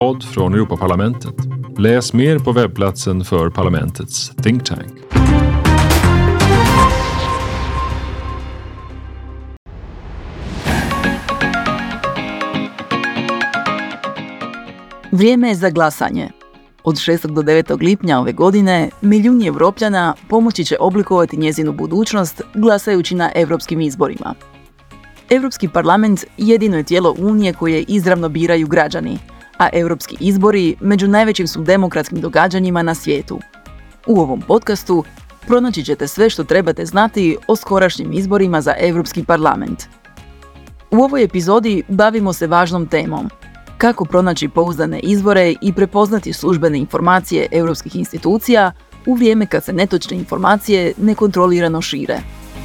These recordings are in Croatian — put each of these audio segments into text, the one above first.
Podd från Europaparlamentet. Läs mer på webbplatsen för parlamentets Think Tank. Vrijeme je za glasanje. Od 6. do 9. lipnja ove godine milijuni Europljana pomoći će oblikovati njezinu budućnost glasajući na europskim izborima. Europski parlament jedino je tijelo Unije koje izravno biraju građani, a europski izbori među najvećim su demokratskim događanjima na svijetu. U ovom podcastu pronaći ćete sve što trebate znati o skorašnjim izborima za Europski parlament. U ovoj epizodi bavimo se važnom temom: kako pronaći pouzdane izvore i prepoznati službene informacije europskih institucija u vrijeme kad se netočne informacije nekontrolirano šire.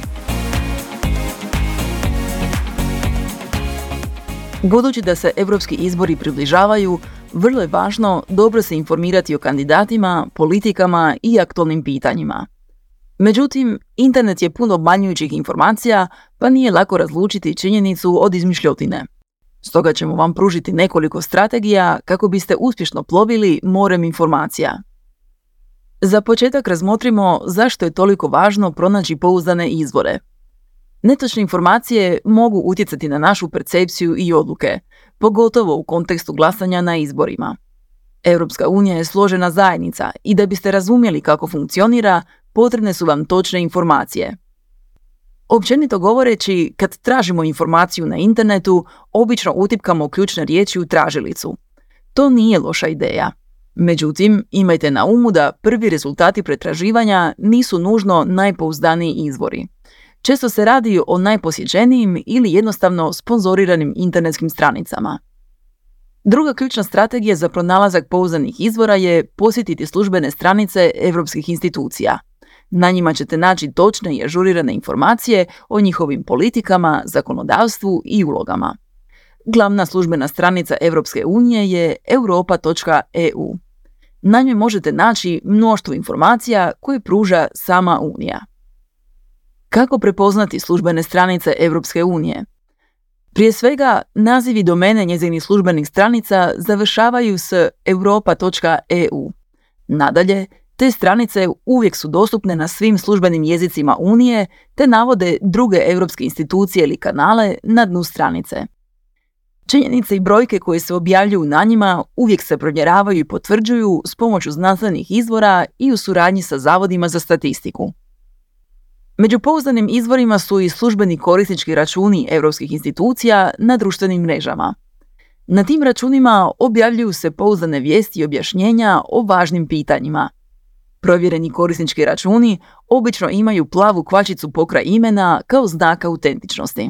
Budući da se europski izbori približavaju, vrlo je važno dobro se informirati o kandidatima, politikama i aktualnim pitanjima. Međutim, internet je pun obmanjujućih informacija, pa nije lako razlučiti činjenicu od izmišljotine. Stoga ćemo vam pružiti nekoliko strategija kako biste uspješno plovili morem informacija. Za početak razmotrimo zašto je toliko važno pronaći pouzdane izvore. Netočne informacije mogu utjecati na našu percepciju i odluke, pogotovo u kontekstu glasanja na izborima. Europska unija je složena zajednica i da biste razumjeli kako funkcionira, potrebne su vam točne informacije. Općenito govoreći, kad tražimo informaciju na internetu, obično utipkamo ključne riječi u tražilicu. To nije loša ideja. Međutim, imajte na umu da prvi rezultati pretraživanja nisu nužno najpouzdaniji izvori. Često se radi o najposjećenijim ili jednostavno sponzoriranim internetskim stranicama. Druga ključna strategija za pronalazak pouzdanih izvora je posjetiti službene stranice europskih institucija. Na njima ćete naći točne i ažurirane informacije o njihovim politikama, zakonodavstvu i ulogama. Glavna službena stranica Europske unije je europa.eu. Na njoj možete naći mnoštvo informacija koje pruža sama Unija. Kako prepoznati službene stranice Europske unije? Prije svega, nazivi domene njezinih službenih stranica završavaju s europa.eu. Nadalje, te stranice uvijek su dostupne na svim službenim jezicima Unije te navode druge europske institucije ili kanale na dnu stranice. Činjenice i brojke koje se objavljuju na njima uvijek se provjeravaju i potvrđuju s pomoću znanstvenih izvora i u suradnji sa zavodima za statistiku. Među pouzdanim izvorima su i službeni korisnički računi europskih institucija na društvenim mrežama. Na tim računima objavljuju se pouzdane vijesti i objašnjenja o važnim pitanjima. Provjereni korisnički računi obično imaju plavu kvačicu pokraj imena kao znak autentičnosti.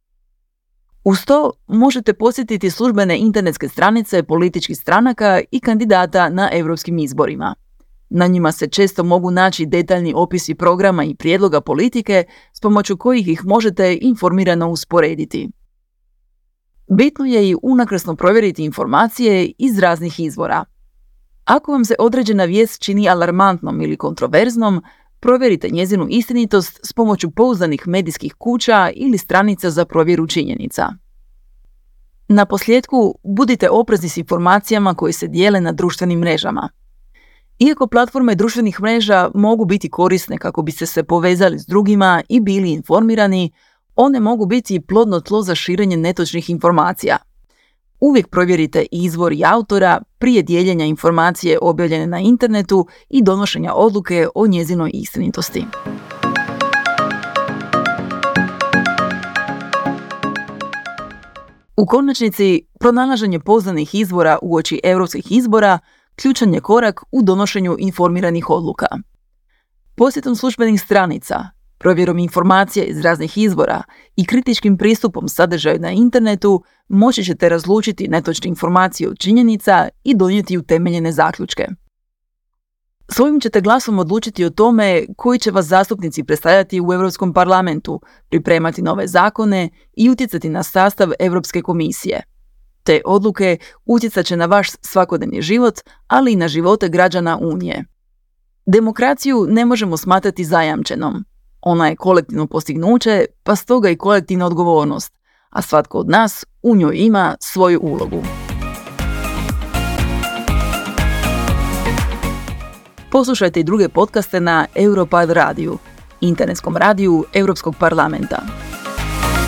Uz to možete posjetiti službene internetske stranice političkih stranaka i kandidata na europskim izborima. Na njima se često mogu naći detaljni opisi programa i prijedloga politike s pomoću kojih ih možete informirano usporediti. Bitno je i unakrsno provjeriti informacije iz raznih izvora. Ako vam se određena vijest čini alarmantnom ili kontroverznom, provjerite njezinu istinitost s pomoću pouzdanih medijskih kuća ili stranica za provjeru činjenica. Na posljetku, budite oprezni s informacijama koje se dijele na društvenim mrežama. Iako platforme društvenih mreža mogu biti korisne kako biste se povezali s drugima i bili informirani, one mogu biti plodno tlo za širenje netočnih informacija. Uvijek provjerite izvor i autora prije dijeljenja informacije objavljene na internetu i donošenja odluke o njezinoj istinitosti. U konačnici, pronalaženje pouzdanih izvora uoči europskih izbora ključan je korak u donošenju informiranih odluka. Posjetom službenih stranica, provjerom informacija iz raznih izvora i kritičkim pristupom sadržaju na internetu moći ćete razlučiti netočne informacije od činjenica i donijeti utemeljene zaključke. Svojim ćete glasom odlučiti o tome koji će vas zastupnici predstavljati u Europskom parlamentu, pripremati nove zakone i utjecati na sastav Europske komisije. Te odluke utjecat će na vaš svakodnevni život, ali i na živote građana Unije. Demokraciju ne možemo smatrati zajamčenom. Ona je kolektivno postignuće, pa stoga i kolektivna odgovornost, a svatko od nas u njoj ima svoju ulogu. Poslušajte i druge podcaste na Europad radiju, internetskom radiju Europskog parlamenta.